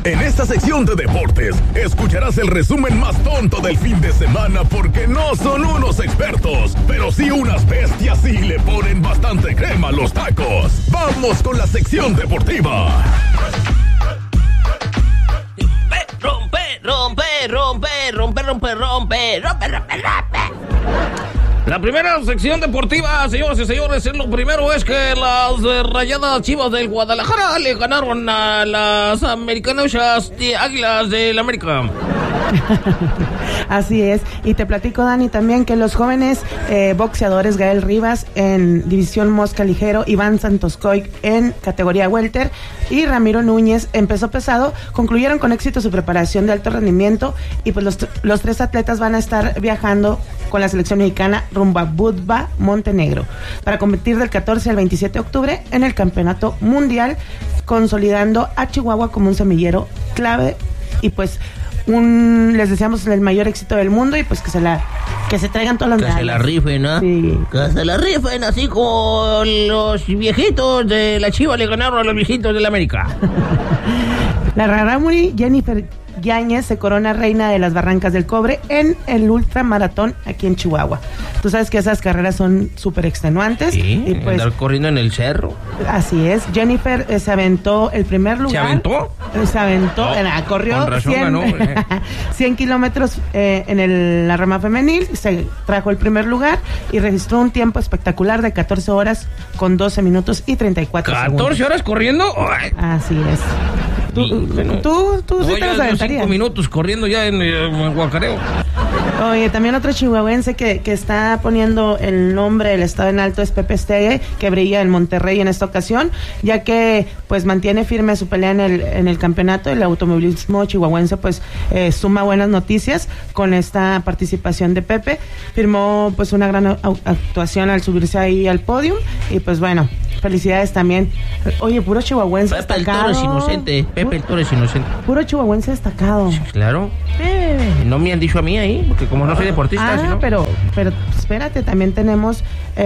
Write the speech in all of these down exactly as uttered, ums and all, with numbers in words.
En esta sección de deportes, escucharás el resumen más tonto del fin de semana porque no son unos expertos, pero sí unas bestias y le ponen bastante crema a los tacos. ¡Vamos con la sección deportiva! Rompe, rompe, rompe, rompe, rompe, rompe, rompe, rompe, rompe. La primera sección deportiva, señoras y señores, lo primero es que las eh, Rayadas Chivas del Guadalajara le ganaron a las Americanas de Águilas del América. Así es, y te platico, Dani, también que los jóvenes eh, boxeadores Gael Rivas en división mosca ligero, Iván Santoscoy en categoría welter y Ramiro Núñez en peso pesado concluyeron con éxito su preparación de alto rendimiento y pues los, los tres atletas van a estar viajando con la selección mexicana rumbo a Budva, Montenegro, para competir del catorce al veintisiete de octubre en el Campeonato Mundial, consolidando a Chihuahua como un semillero clave y pues un les deseamos el mayor éxito del mundo y pues que se la que se traigan todas las medallas. Que se la rifen, ¿no? Sí. Que se la rifen, así como los viejitos de la Chiva le ganaron a los viejitos de la América. La rarámuri Jennifer Yáñez se corona reina de las Barrancas del Cobre en el ultramaratón aquí en Chihuahua. Tú sabes que esas carreras son súper extenuantes. Sí, y pues, andar corriendo en el cerro. Así es. Jennifer eh, se aventó el primer lugar. ¿Se aventó? Eh, se aventó, No, eh, corrió con razón cien, ganó, eh. cien kilómetros eh, en el, la rama femenil, se trajo el primer lugar y registró un tiempo espectacular de catorce horas con doce minutos y treinta y cuatro segundos. ¿catorce horas corriendo? Ay. Así es. Tú, y, bueno, tú, tú no, sí te las aventarías. cinco minutos corriendo ya en, en Guacareo. Oye, también otro chihuahuense que, que está poniendo el nombre del estado en alto es Pepe Estelle, que brilla en Monterrey en esta ocasión, ya que pues mantiene firme su pelea en el, en el campeonato. El automovilismo chihuahuense pues eh, suma buenas noticias con esta participación de Pepe. Firmó pues una gran actuación al subirse ahí al podio y pues bueno, felicidades también. Oye, puro chihuahuense Pepe destacado. el Toro es inocente. Pepe el Toro es inocente. Puro chihuahuense destacado. Sí, claro. Eh. No me han dicho a mí ahí, porque como no soy deportista. Ah, sino... pero, pero espérate, también tenemos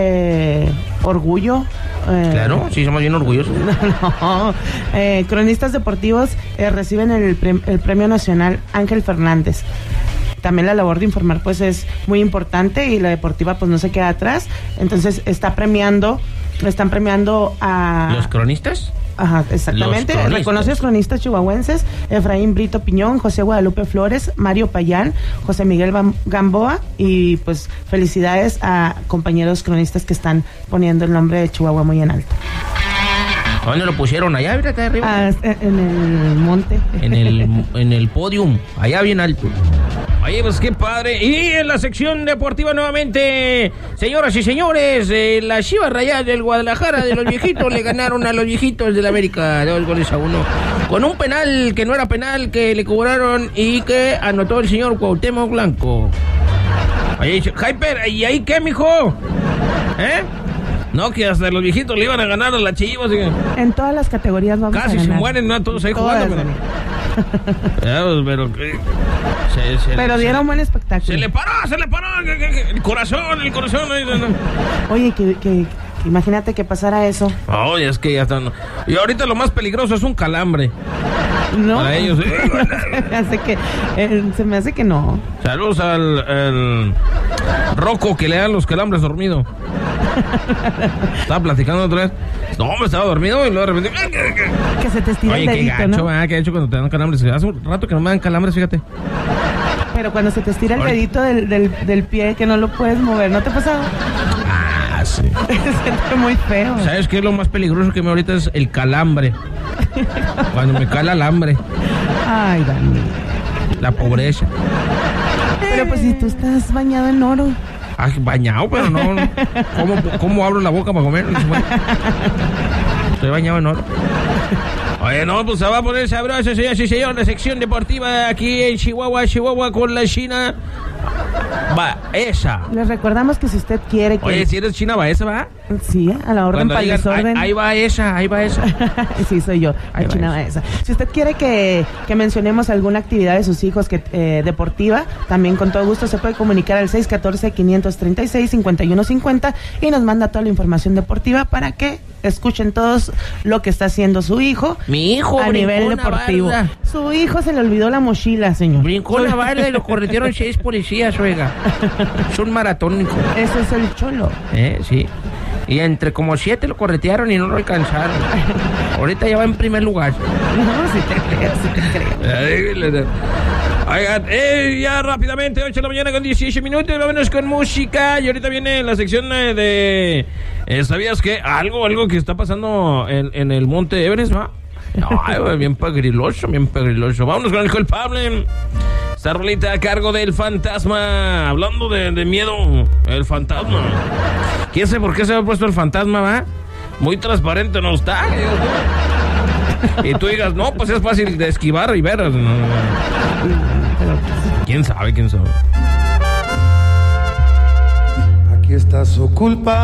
eh, orgullo. Eh, claro, sí, somos bien orgullosos. No, eh, cronistas deportivos eh, reciben el, pre- el Premio Nacional Ángel Fernández. También la labor de informar pues es muy importante y la deportiva pues no se queda atrás. Entonces está premiando, están premiando a... ¿Los cronistas? Ajá, exactamente. Reconocidos cronistas chihuahuenses: Efraín Brito Piñón, José Guadalupe Flores, Mario Payán, José Miguel Gamboa, y pues felicidades a compañeros cronistas que están poniendo el nombre de Chihuahua muy en alto. ¿Dónde lo pusieron? Allá, fíjate, arriba. Ah, en el monte. En el, en el podium, allá bien alto. Oye, pues qué padre. Y en la sección deportiva nuevamente, señoras y señores, eh, las Chivas Rayadas del Guadalajara de los viejitos le ganaron a los viejitos del América dos goles a uno. Con un penal que no era penal, que le cobraron y que anotó el señor Cuauhtémoc Blanco. Oye, Hyper, ¿y ahí qué, mijo? ¿Eh? No, que hasta los viejitos le iban a ganar a las Chivas. ¿Sí? En todas las categorías vamos Casi a ganar. se mueren, ¿no? Todos ahí Todas, jugando. Pero, pero, se, se, pero dieron se, buen espectáculo. Se le paró, se le paró. Que, que, que, el corazón, el corazón. Ahí, no. Oye, que, que, que imagínate que pasara eso. Oye, es que ya están. Y ahorita lo más peligroso es un calambre. No. Para ellos. ¿Eh? se, me hace que, eh, se me hace que no. Saludos al el Rocco que le dan los calambres dormido. Estaba platicando otra vez. No, me estaba dormido y luego de repente. Que se te estira Oye, el dedito, qué gacho, ¿no? ¿verdad? Qué gacho cuando te dan calambres. Hace un rato que no me dan calambres, fíjate. Pero cuando se te estira el Oye. dedito del, del, del pie que no lo puedes mover, ¿no te ha pasado? Ah, sí. Se siente muy feo. ¿Sabes qué es lo más peligroso que me ahorita es el calambre? Cuando me cala el hambre. Ay, Dani. La pobreza. Pero pues si tú estás bañado en oro. Ah, bañado, pero no. ¿Cómo, cómo abro la boca para comer? Estoy bañado en oro. Oye, no, pues se va a poner sabroso, señores y señores. La sección deportiva aquí en Chihuahua, Chihuahua con la China Baeza. Les recordamos que si usted quiere que... Oye, si eres China Baeza, ¿va? Sí, a la orden para el desorden. Ahí, ahí va esa, ahí va esa. Sí, soy yo. Ahí va esa. Si usted quiere que, que mencionemos alguna actividad de sus hijos que eh, deportiva, también con todo gusto se puede comunicar al seis uno cuatro, cinco tres seis, cinco uno cinco cero y nos manda toda la información deportiva para que escuchen todos lo que está haciendo su hijo. Mi hijo a nivel deportivo. Barda. Su hijo se le olvidó la mochila, señor. Brincó la barda y lo corretieron seis policías, oiga. Es un maratónico. Ese es el cholo. Eh, sí. Y entre como siete lo corretearon y no lo alcanzaron. Ahorita ya va en primer lugar. No, si te creo, si te creo. Oigan, eh, ya rápidamente, ocho de la mañana con dieciocho minutos, vámonos con música. Y ahorita viene la sección de... Eh, ¿Sabías que algo, algo que está pasando en, en el monte Everest, va? Ay, bien pegriloso, bien pegriloso. Vámonos con el culpable. Esta rolita a cargo del fantasma. Hablando de, de miedo, el fantasma. ¿Quién sabe por qué se ha puesto el fantasma, va? Muy transparente no está. Y tú digas, no, pues es fácil de esquivar y ver. No, no. ¿Quién sabe, quién sabe? Aquí está su culpa.